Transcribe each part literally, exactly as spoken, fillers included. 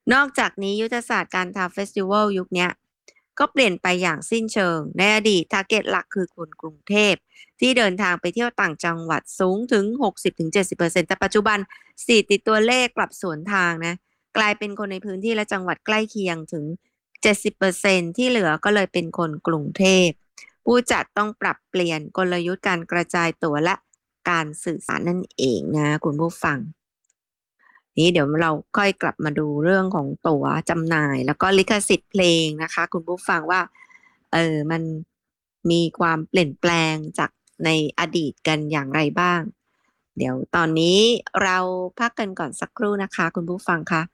นอกจากนี้ยุทธศาสตร์การทำเฟสติวัลยุคเนี้ยก็เปลี่ยนไปอย่างสิ้นเชิงในอดีตทาร์เก็ตหลักคือคนกรุงเทพที่เดินทางไปเที่ยวต่างจังหวัดสูงถึงหกสิบถึงเจ็ดสิบเปอร์เซ็นต์แต่ปัจจุบันสี่ติดตัวเลขกลับสวนทางนะกลายเป็นคนในพื้นที่และจังหวัดใกล้เคียงถึงเจ็ดสิบเปอร์เซ็นต์ที่เหลือก็เลยเป็นคนกรุงเทพผู้จัดต้องปรับเปลี่ยนกลยุทธ์การกระจายตั๋วและการสื่อสารนั่นเองนะคุณผู้ฟัง นี้เดี๋ยวเราค่อยกลับมาดูเรื่องของตั๋วจำหน่ายแล้วก็ลิขสิทธิ์เพลงนะคะคุณผู้ฟังว่าเออมันมีความเปลี่ยนแปลงจากในอดีตกันอย่างไรบ้างเดี๋ยวตอนนี้เราพักกันก่อนสักครู่นะคะคุณผู้ฟังคะ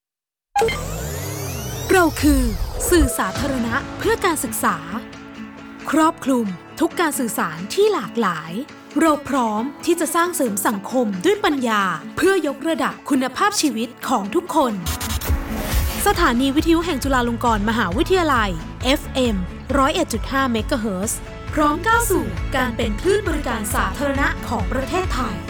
เราคือสื่อสาธารณะเพื่อการศึกษาครอบคลุมทุกการสื่อสารที่หลากหลายเราพร้อมที่จะสร้างเสริมสังคมด้วยปัญญาเพื่อยกระดับคุณภาพชีวิตของทุกคนสถานีวิทยุแห่งจุฬาลงกรณ์มหาวิทยาลัย เอฟ เอ็ม หนึ่งศูนย์เอ็ดจุดห้า เมกะเฮิรตซ์พร้อมก้าวสู่การเป็นคลื่นบริการสาธารณะของประเทศไทย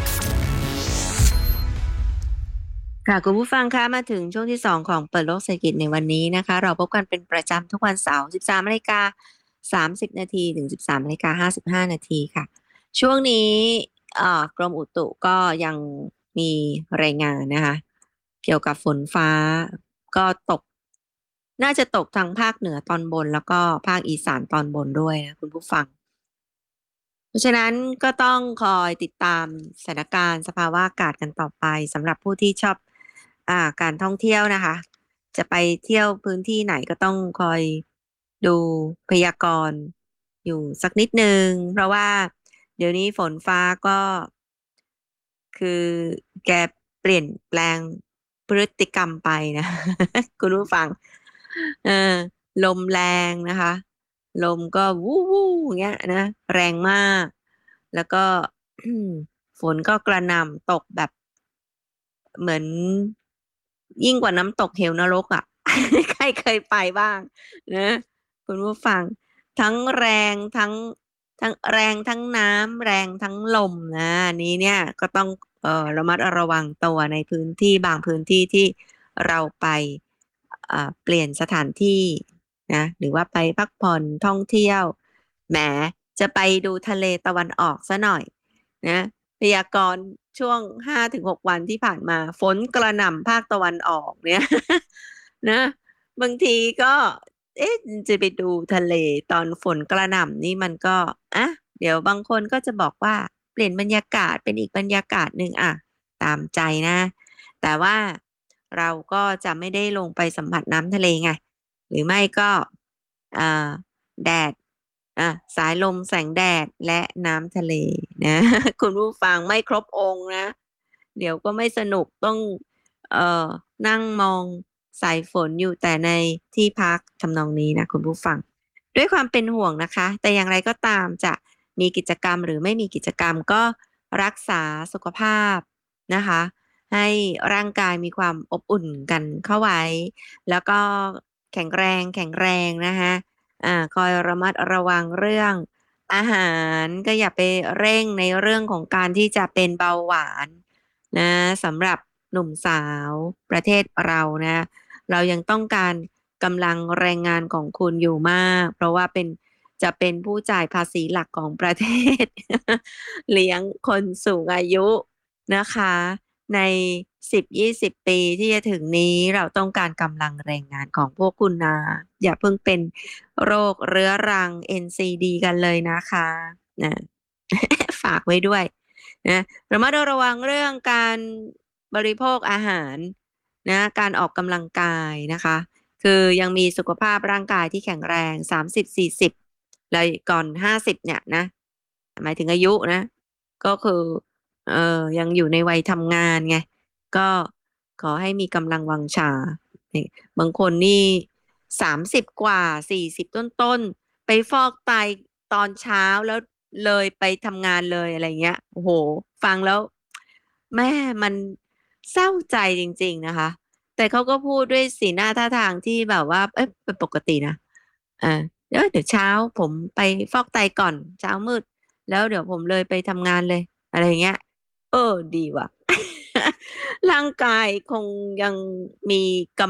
ค่ะคุณผู้ฟังคะมาถึงช่วงที่สองของเปิดโลกเศรษฐกิจในวันนี้นะคะเราพบกันเป็นประจำทุกวันเสาร์ สิบสามนาฬิกาสามสิบนาทีถึง สิบสามนาฬิกาห้าสิบห้านาทีค่ะช่วงนี้เอ่อกรมอุตุก็ยังมีรายงานนะคะเกี่ยวกับฝนฟ้าก็ตกน่าจะตกทางภาคเหนือตอนบนแล้วก็ภาคอีสานตอนบนด้วยนะคุณผู้ฟังเพราะฉะนั้นก็ต้องคอยติดตามสถานการณ์สภาวะอากาศกันต่อไปสำหรับผู้ที่ชอบอ่าการท่องเที่ยวนะคะจะไปเที่ยวพื้นที่ไหนก็ต้องคอยดูพยากรณ์อยู่สักนิดหนึ่งเพราะว่าเดี๋ยวนี้ฝนฟ้าก็คือแกเปลี่ยนแปลงพฤติกรรมไปนะ คุณผู้ฟังเออลมแรงนะคะลมก็วู้วู้อย่างเงี้ยนะแรงมากแล้วก็ฝนก็กระหน่ำตกแบบเหมือนยิ่งกว่าน้ำตกเหวนรกอ่ะใครเคยไปบ้างนะคุณผู้ฟังทั้งแรงทั้งทั้งแรงทั้งน้ำแรงทั้งลมนะอันนี้เนี่ยก็ต้องเอ่อระมัดระวังตัวในพื้นที่บางพื้นที่ที่เราไปอ่าเปลี่ยนสถานที่นะหรือว่าไปพักผ่อนท่องเที่ยวแหมจะไปดูทะเลตะวันออกซะหน่อยนะพยากรณ์ช่วงห้าถึงหกวันที่ผ่านมาฝนกระหน่ำภาคตะวันออกเนี่ยนะบางทีก็เอ๊ะจะไปดูทะเลตอนฝนกระหน่ำนี่มันก็อะเดี๋ยวบางคนก็จะบอกว่าเปลี่ยนบรรยากาศเป็นอีกบรรยากาศหนึ่งอะตามใจนะแต่ว่าเราก็จะไม่ได้ลงไปสัมผัสน้ำทะเลไงหรือไม่ก็อ่าแดดอ่ะสายลมแสงแดดและน้ำทะเลนะคุณผู้ฟังไม่ครบองค์นะเดี๋ยวก็ไม่สนุกต้องเอ่อนั่งมองสายฝนอยู่แต่ในที่พักทำนองนี้นะคุณผู้ฟังด้วยความเป็นห่วงนะคะแต่อย่างไรก็ตามจะมีกิจกรรมหรือไม่มีกิจกรรมก็รักษาสุขภาพนะคะให้ร่างกายมีความอบอุ่นกันเข้าไว้แล้วก็แข็งแรงแข็งแรงนะคะอ่าคอยระมัดระวังเรื่องอาหารก็อย่าไปเร่งในเรื่องของการที่จะเป็นเบาหวานนะสำหรับหนุ่มสาวประเทศเรานะเรายังต้องการกำลังแรงงานของคุณอยู่มากเพราะว่าเป็นจะเป็นผู้จ่ายภาษีหลักของประเทศเลี้ยงคนสูงอายุนะคะในสิบถึงยี่สิบปีที่จะถึงนี้เราต้องการกำลังแรงงานของพวกคุณนะอย่าเพิ่งเป็นโรคเรื้อรัง เอ็น ซี ดี กันเลยนะคะนะ ฝากไว้ด้วยนะระมัดระวังเรื่องการบริโภคอาหารนะการออกกำลังกายนะคะคือยังมีสุขภาพร่างกายที่แข็งแรงสามสิบถึงสี่สิบเลยก่อนห้าสิบเนี่ยนะหมายถึงอายุนะก็คือเอ่อยังอยู่ในวัยทำงานไงก็ขอให้มีกำลังวังชานี่บางคนนี่สามสิบกว่าสี่สิบต้นๆไปฟอกไตตอนเช้าแล้วเลยไปทำงานเลยอะไรเงี้ยโอ้โหฟังแล้วแม่มันเศร้าใจจริงๆนะคะแต่เขาก็พูดด้วยสีหน้าท่าทางที่แบบว่าเอ๊ะเป็นปกตินะอ่าเดี๋ยวเดี๋ยวเช้าผมไปฟอกไตก่อนเช้ามืดแล้วเดี๋ยวผมเลยไปทำงานเลยอะไรเงี้ยเออดีว่ะร่างกายคงยังมีกำ